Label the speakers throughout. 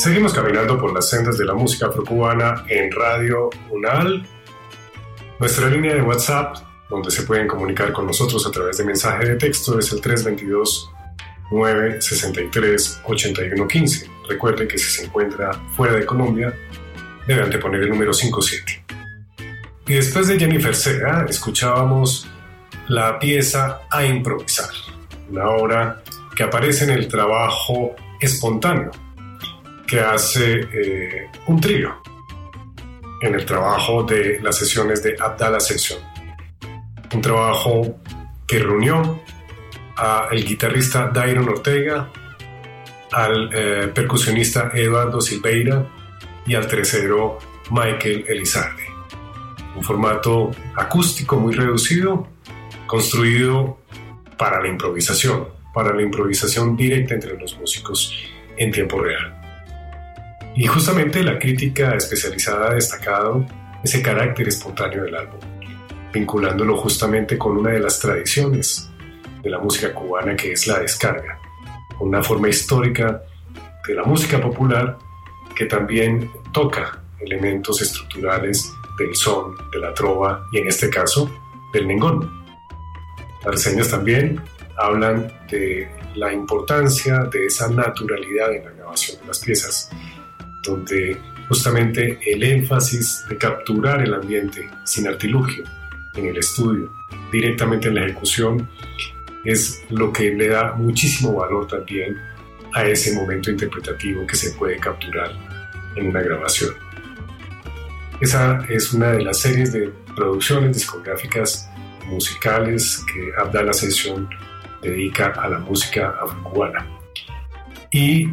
Speaker 1: Seguimos caminando por las sendas de la música afrocubana en Radio UNAL. Nuestra línea de WhatsApp, donde se pueden comunicar con nosotros a través de mensaje de texto, es el 322-963-8115. Recuerde que si se encuentra fuera de Colombia, debe anteponer el número 57. Y después de Jennifer Sea, escuchábamos la pieza A Improvisar, una obra que aparece en el trabajo espontáneo que hace un trío en el trabajo de las sesiones de Abdala Session, un trabajo que reunió al guitarrista Dairon Ortega, al percusionista Eduardo Silveira y al tercero Michael Elizalde. Un formato acústico muy reducido, construido para la improvisación directa entre los músicos en tiempo real. Y justamente la crítica especializada ha destacado ese carácter espontáneo del álbum, vinculándolo justamente con una de las tradiciones de la música cubana, que es la descarga, una forma histórica de la música popular que también toca elementos estructurales del son, de la trova y en este caso del nengón. Las reseñas también hablan de la importancia de esa naturalidad en la grabación de las piezas, donde justamente el énfasis de capturar el ambiente sin artilugio en el estudio, directamente en la ejecución, es lo que le da muchísimo valor también a ese momento interpretativo que se puede capturar en una grabación. Esa es una de las series de producciones discográficas musicales que Abdala Session dedica a la música afrocubana. Y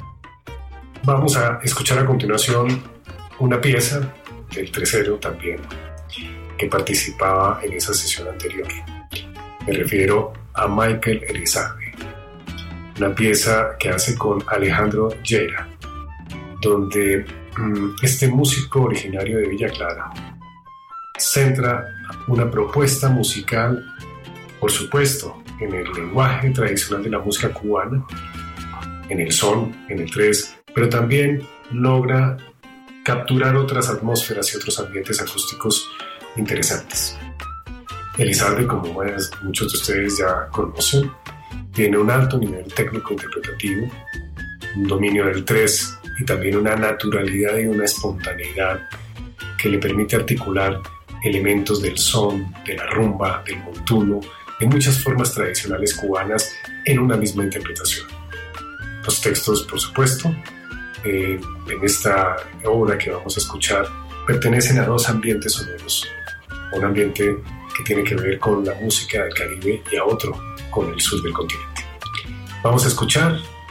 Speaker 1: vamos a escuchar a continuación una pieza del tercero también que participaba en esa sesión anterior. Me refiero a Michael Elizalde, una pieza que hace con Alejandro Llera, donde este músico originario de Villa Clara centra una propuesta musical, por supuesto, en el lenguaje tradicional de la música cubana, en el son, en el tres, pero también logra capturar otras atmósferas y otros ambientes acústicos interesantes. Elizalde, como muchos de ustedes ya conocen, tiene un alto nivel técnico-interpretativo, un dominio del tres y también una naturalidad y una espontaneidad que le permite articular elementos del son, de la rumba, del montuno, de muchas formas tradicionales cubanas en una misma interpretación. Los textos, por supuesto, en esta obra que vamos a escuchar, pertenecen a dos ambientes sonoros. Un ambiente que tiene que ver con la música del Caribe y a otro con el sur del continente. Vamos a escuchar